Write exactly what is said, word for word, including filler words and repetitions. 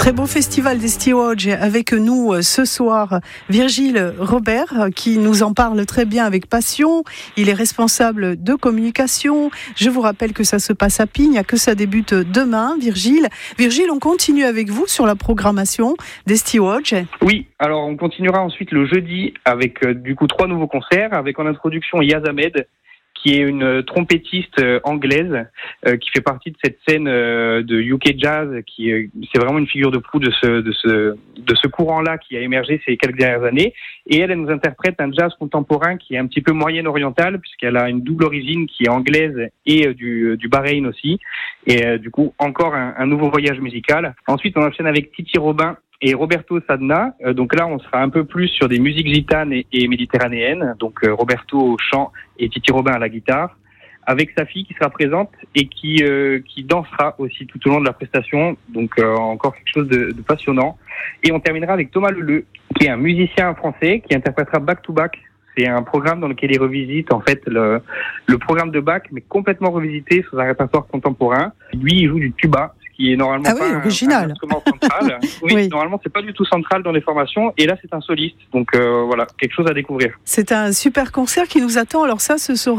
Très beau festival des Stewardship avec nous ce soir. Virgile Robert qui nous en parle très bien avec passion. Il est responsable de communication. Je vous rappelle que ça se passe à Pignes, que ça débute demain. Virgile, Virgile, on continue avec vous sur la programmation des Stewardship. Oui, alors on continuera ensuite le jeudi avec euh, du coup trois nouveaux concerts avec en introduction Yaz Ahmed, qui est une trompettiste anglaise euh, qui fait partie de cette scène euh, de U K Jazz, qui euh, c'est vraiment une figure de proue de ce de ce de ce courant-là qui a émergé ces quelques dernières années. Et elle, elle nous interprète un jazz contemporain qui est un petit peu moyen-oriental, puisqu'elle a une double origine qui est anglaise et euh, du du Bahreïn aussi. Et euh, du coup, encore un, un nouveau voyage musical. Ensuite, on enchaîne avec Titi Robin et Roberto Sadna. Euh, donc là, on sera un peu plus sur des musiques gitanes et, et méditerranéennes. Donc euh, Roberto au chant et Titi Robin à la guitare, avec sa fille qui sera présente et qui euh, qui dansera aussi tout au long de la prestation. Donc euh, encore quelque chose de, de passionnant. Et on terminera avec Thomas Leleu, qui est un musicien français qui interprétera Back to Back. C'est un programme dans lequel il revisite en fait le, le programme de Bach, mais complètement revisité sous un répertoire contemporain. Lui, il joue du tuba, ce qui est normalement ah oui, pas original. un, un instrument central. Oui, oui, normalement, c'est pas du tout central dans les formations. Et là, c'est un soliste. Donc euh, voilà, quelque chose à découvrir. C'est un super concert qui nous attend. Alors ça, ce sera